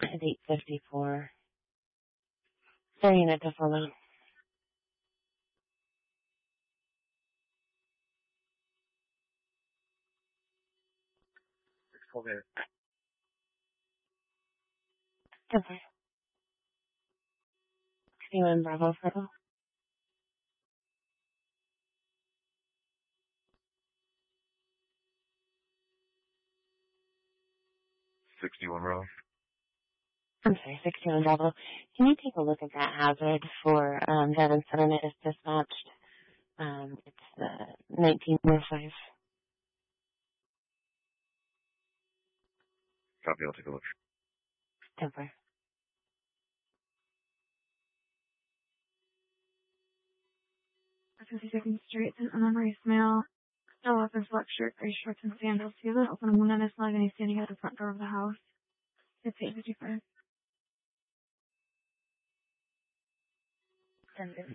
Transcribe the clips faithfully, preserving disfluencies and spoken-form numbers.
At eight fifty-four. Their unit to follow. Okay. Okay. sixty-one Bravo Purple. sixty-one Bravo. I'm sorry, sixty-one Bravo. Can you take a look at that hazard for um, Devin Southern? It is dispatched. Um, it's uh, nineteen oh five. Copy, I'll take a look. Temper. fifty-second Street, an unmarried male, still up in black shirt, gray shorts, and sandals. He has an open window on his leg, and he's standing at the front door of the house. It's eight fifty-five. ten fifty.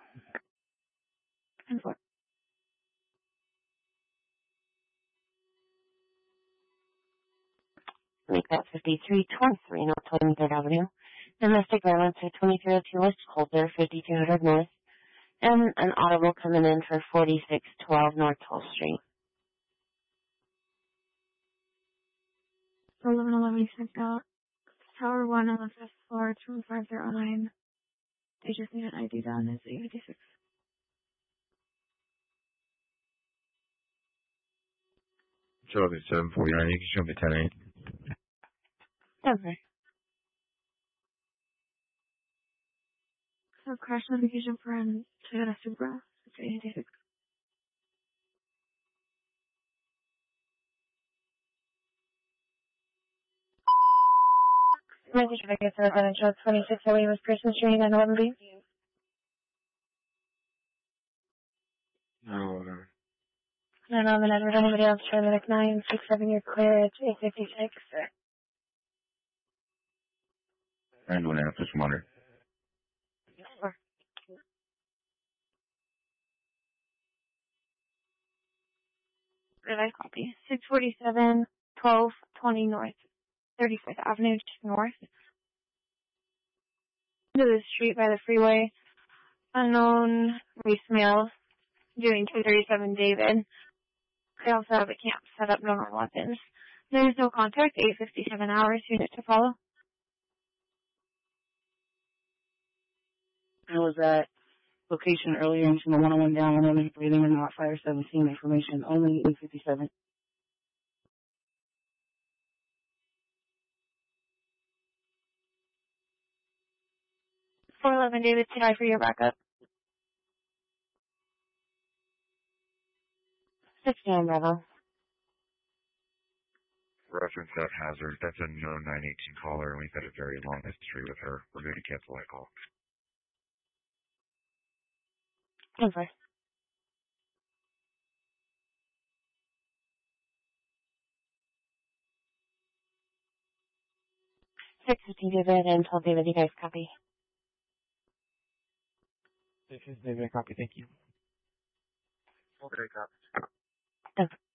And what? Make that fifty-three twenty-three North twenty-third Avenue. Domestic violence at twenty-three oh two West Colter, fifty-two hundred North. And an audible coming in for forty-six twelve North twelfth Street. eleven eleven sent out. Tower one on the fifth floor, two five zero nine. They just need an I D down. It's eight fifty-six. Show up at seven forty-nine. You can show up at ten eight. Okay. So crash notification for an Toyota Supra. It's eight eighty-six. Message if I get to residential twenty-six oh eight West Pearson Street and eleven B. No, whatever. No, no, I'm in Edward. Anybody else try the like nine six seven? You're clear. It's eight fifty-six. I'm doing that. Just wonder. Did I copy? six forty-seven, twelve twenty North, thirty-fourth Avenue, just north. To the street by the freeway. Unknown race male doing two thirty-seven David. They also have a camp set up, no more weapons. There is no contact, eight fifty-seven hours, unit to follow. I was at location earlier into the one oh one down, one oh one breathing and not fire seventeen information, only eight fifty-seven. four eleven David, to die for your backup. sixty-nine Bravo. Reference that hazard. That's a no nine eighteen caller, and we've had a very long history with her. We're going to cancel that call. Over. six fifteen David and twelve David. You guys copy? This is David, copy, thank you. Okay, copy. Over.